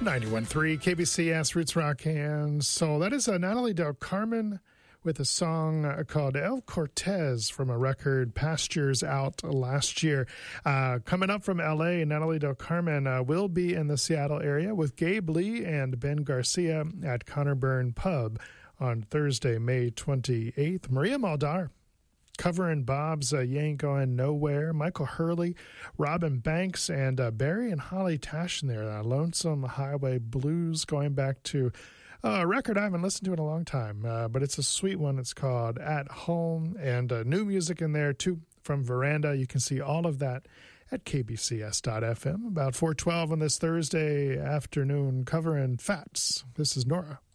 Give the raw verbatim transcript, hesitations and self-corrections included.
ninety-one point three K B C S Roots Rock and Soul. That is uh, Natalie Del Carmen with a song uh, called El Cortez from a record Pastures out last year. Uh, coming up from L A, Natalie Del Carmen uh, will be in the Seattle area with Gabe Lee and Ben Garcia at Connor Byrne Pub on Thursday, May twenty-eighth. Maria Maldar covering Bob's uh, You Ain't Going Nowhere, Michael Hurley, Robin Banks, and uh, Barry and Holly Tash in there. Uh, Lonesome Highway Blues, going back to uh, a record I haven't listened to in a long time, uh, but it's a sweet one. It's called At Home, and uh, new music in there, too, from Veranda. You can see all of that at K B C S dot F M. About four twelve on this Thursday afternoon, covering Fats. This is Nora.